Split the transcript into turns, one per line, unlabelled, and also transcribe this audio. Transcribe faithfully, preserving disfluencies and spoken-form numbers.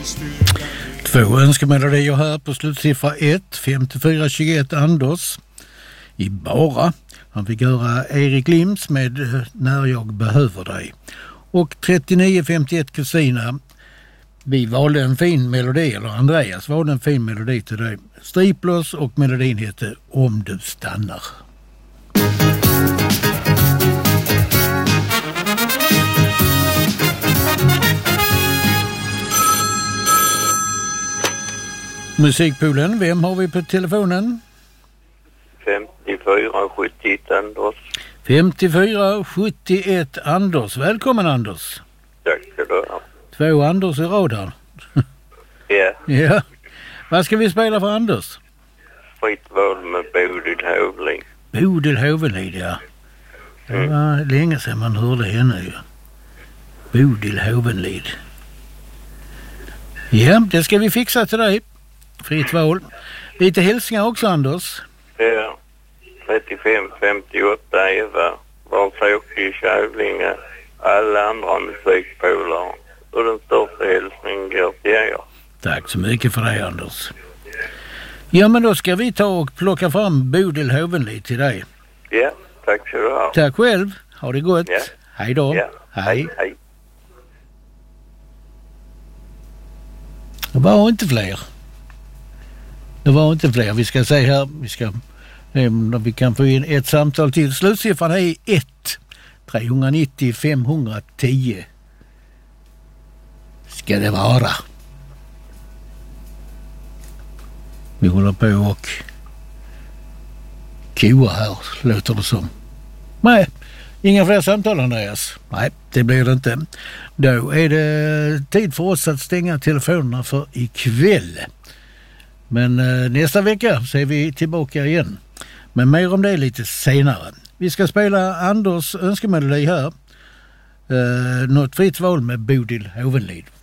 Två önskemelodier här på slutsiffra ett, femtiofyra tjugoett Anders i Bara. Han fick höra Erik Lims med När jag behöver dig. Och trettionio femtioett Kristina. Vi valde en fin melodi, eller Andreas valde en fin melodi till dig. Striplers, och melodin heter Om du stannar. Musikpoolen, vem har vi på telefonen?
femtiofyra sjuttioett Anders.
femtiofyra sjuttioett Anders. Välkommen Anders.
Tack ska du ha.
Två Anders i rad här.
Ja.
Ja. Vad ska vi spela för Anders?
Fritt val med Bodil Hovlin.
Bodil Hovlin, ja. Det var länge sedan man hörde henne ju. Bodil Hovlin. Ja, det ska vi fixa till dig. Fritt val. Lite hälsningar också Anders.
Ja. trettiofem femtioåtta Eva. Varsåke i Kävlinge. Alla andra musikpolare. Och den största hälsningen går till er.
Tack så mycket för det Anders. Ja, men då ska vi ta och plocka fram Bodil Hovlin till dig.
Ja, tack ska du ha.
Tack själv. Ha det gott.
Ja.
Hej då.
Ja.
Hej.
Hej.
Det var inte fler. Det var inte fler. Vi ska se här. Vi ska om vi kan få in ett samtal till. Slutsiffran är ett. trehundranittio femhundratio. Ska det vara. Vi håller på och koa här, låter det som. Nej, inga fler samtal Andreas. Nej, det blir det inte. Då är det tid för oss att stänga telefonerna för ikväll. Men eh, nästa vecka så är vi tillbaka igen. Men mer om det lite senare. Vi ska spela Anders önskemelodi här. Eh, något fritt val med Bodil Hovlin.